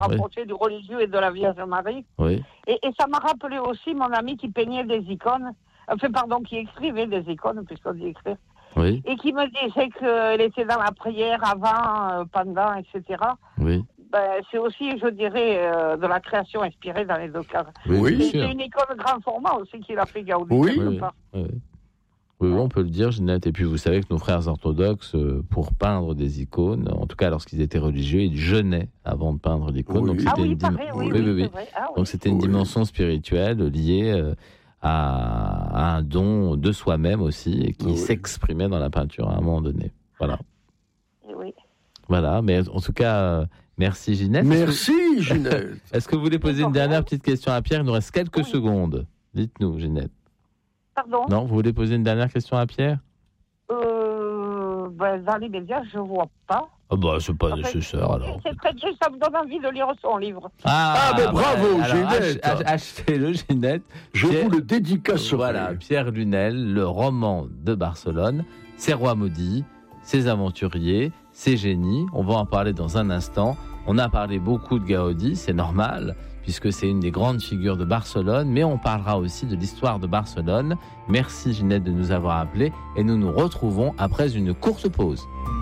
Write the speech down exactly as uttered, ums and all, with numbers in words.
rapproché oui. du religieux et de la Vierge Marie. Oui. Et, et ça m'a rappelé aussi mon ami qui peignait des icônes, enfin pardon, qui écrivait des icônes, puisqu'on dit écrire, oui. et qui me disait qu'elle était dans la prière avant, euh, pendant, et cetera. Oui. Ben, c'est aussi, je dirais, euh, de la création inspirée dans les deux cas. Oui, c'est, sûr. c'est une icône grand format aussi qu'il a fait Gaudi. Oui, oui, oui. oui. Oui, on peut le dire, Ginette. Et puis, vous savez que nos frères orthodoxes, pour peindre des icônes, en tout cas lorsqu'ils étaient religieux, ils jeûnaient avant de peindre l'icône. Oui. Donc, c'était ah oui, une dim... pareil, oui, oui, oui, oui, oui. Ah, oui. Donc, c'était une oui. dimension spirituelle liée euh, à, à un don de soi-même aussi, et qui oui. s'exprimait dans la peinture à un moment donné. Voilà. Oui. Voilà, mais en tout cas, euh, merci Ginette. Merci Est-ce que... Ginette. Est-ce que vous voulez poser une dernière petite question à Pierre ? Il nous reste quelques oui. secondes. Dites-nous, Ginette. Pardon ? Non, vous voulez poser une dernière question à Pierre ? Euh, ben, dans les médias, je ne vois pas. Ah bah, c'est pas en fait, nécessaire, alors. C'est très bien, ça me donne envie de lire son livre. Ah, ah ben bravo, bah, Ginette. Ach- achetez-le, Ginette. Je Pierre, vous le dédicacerai. Voilà, Pierre Lunel, le roman de Barcelone, ses rois maudits, ses aventuriers, ses génies. On va en parler dans un instant. On a parlé beaucoup de Gaudi, c'est normal, puisque c'est une des grandes figures de Barcelone, mais on parlera aussi de l'histoire de Barcelone. Merci Ginette de nous avoir appelés et nous nous retrouvons après une courte pause.